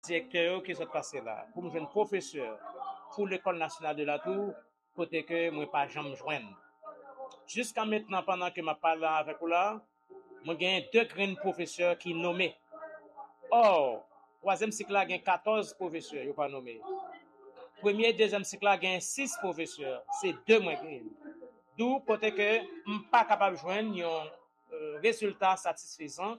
directeur qui s'est passé là, pour me jeune professeur pour l'école nationale de la Tour, côté que moi pas jamais joindre. Jusqu'à maintenant, pendant que je parle avec vous là, moi j'ai 2 grands professeurs qui nommés. Or, troisième cycle là, j'ai 14 professeurs, ils pas nommés. Premier et deuxième cycle là, j'ai 6 professeurs, c'est 2 moins grands. D'où côté que je suis pas capable de joindre un résultat satisfaisant,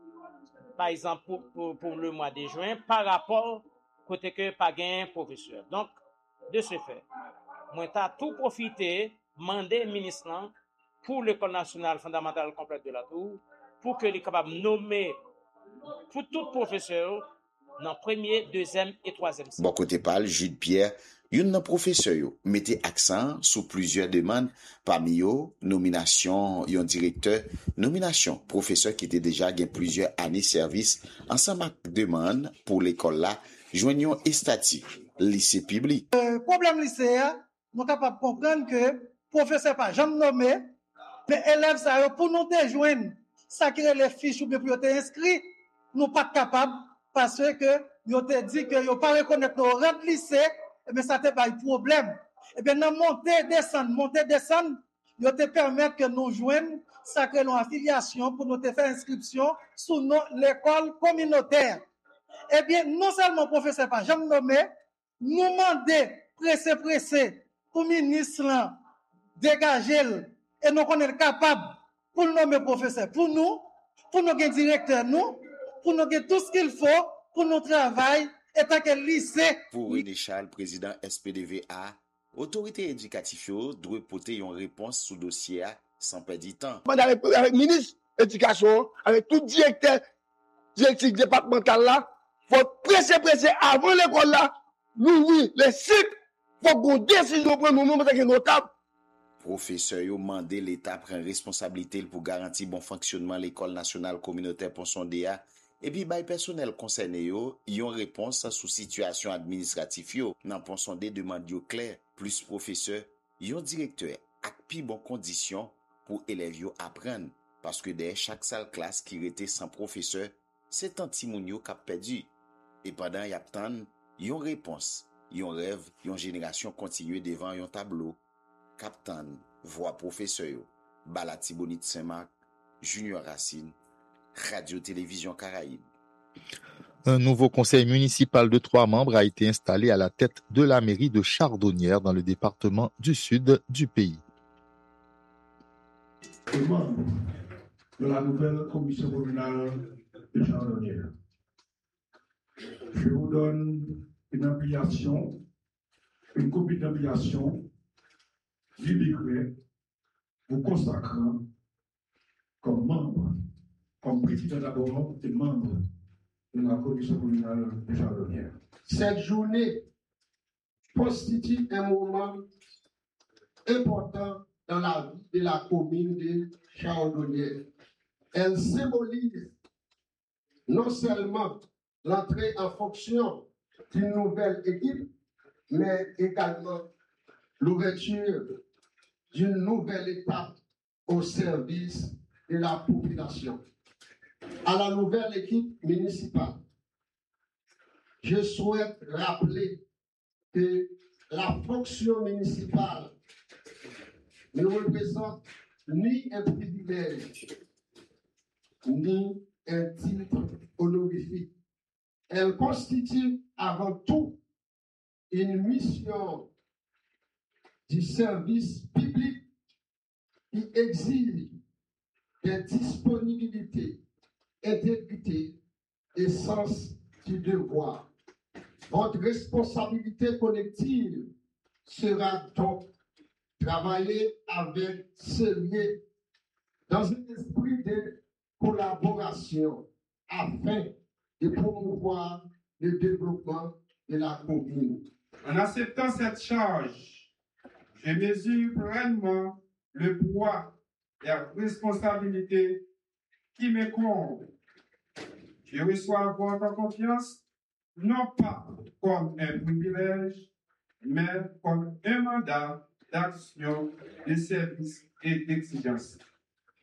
par exemple pour le mois de juin, par rapport côté que pas gain professeur. Donc, de ce fait, moi t'as tout profité, mandé ministre pour l'école nationale fondamentale complète de la Tour, pour que les capable nommer pour tout professeur dans premier, deuxième et troisième cycle. Bon côté parle, Jude Pierre, yon nan professeur yo mette accent sur plusieurs demandes, parmi yo, nomination yon directeur, nomination professeur qui était déjà gen plusieurs années service, ensemble avec demande pour l'école là, joignons estati, lycée public. Problème lycée, nous capable de comprendre que professeur pas jamais nommé, mais élèves ça yo, pour nous déjoindre, ça crée les fiches ou bien pour être inscrit, nous pas capable parce que yo te dit que yo pas reconnaître nos rentes lycée, et bien ça te pas problème. Et bien dans monter descendre, yo te permettre que nous joignent ça crée nos affiliation pour nous te faire inscription sous l'école communautaire. Eh bien non seulement professeur pas jamais nommé, nous demander pressé pour ministre là dégager et nous qu'on est capable pour nommer professeur pour nous directeur nous pour nous tout ce qu'il faut pour nous travail et tant que lycée. Pour René Charles, président SPDVA, autorité éducative doit porter une réponse sous dossier sans perdre du temps. Avec le ministre de l'Éducation, avec tout directeur départemental là, faut pressé avant l'école là. Nous, oui, les cycles, faut qu'on décision pour nous, parce que notable. Professeur yo mandé l'État prend responsabilité pour garantir bon fonctionnement l'école nationale communautaire Ponson DA et puis bay personnel concerné yo yon réponse sous situation administrative yo nan Ponson D demande yo clair plus professeur yon directeur ak pi bon condition pour élèves yo apprendre parce que derrière chaque salle classe qui était sans professeur c'est tant ti moun yo k'ap perdu et pendant y attend yon réponse yon rêve yon génération continue devant yon tableau Captain, voix professeur, Balatibonite Saint-Marc, Junior Racine, Radio-Télévision Caraïbe. Un nouveau conseil municipal de 3 membres a été installé à la tête de la mairie de Chardonnières dans le département du sud du pays. Les membres de la nouvelle commission communale de Chardonnières. Je vous donne une copie d'application libéré vous consacrant comme membre, comme président d'abord et membre de la commission communale de Chardonnières. Cette journée constitue un moment important dans la vie de la commune de Chardonnières. Elle symbolise non seulement l'entrée en fonction d'une nouvelle équipe, mais également l'ouverture d'une nouvelle étape au service de la population. À la nouvelle équipe municipale, je souhaite rappeler que la fonction municipale ne représente ni un privilège, ni un titre honorifique. Elle constitue avant tout une mission du service public qui exige des disponibilités, intégrité et sens du devoir. Votre responsabilité collective sera donc travailler avec sérieux dans un esprit de collaboration afin de promouvoir le développement de la commune. En acceptant cette charge, je mesure pleinement le poids et la responsabilité qui m'incombent. Je reçois votre confiance non pas comme un privilège, mais comme un mandat d'action, de service et d'exigence.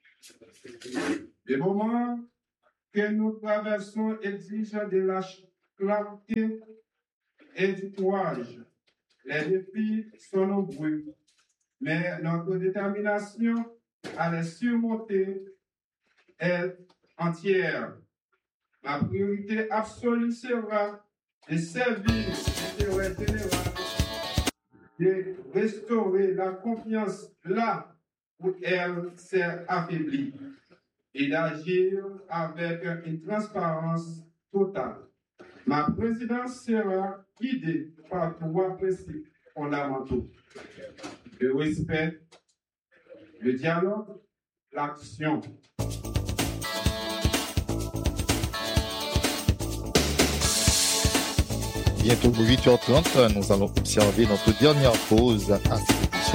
Les moments que nous traversons exigent clarté et du courage. Les défis sont nombreux, mais notre détermination à les surmonter est entière. Ma priorité absolue sera de servir l'intérêt général, de restaurer la confiance là où elle s'est affaiblie et d'agir avec une transparence totale. Ma présidence sera guidée par 3 principes fondamentaux: le respect, le dialogue, l'action. Bientôt 8h30, nous allons observer notre dernière pause à cette édition.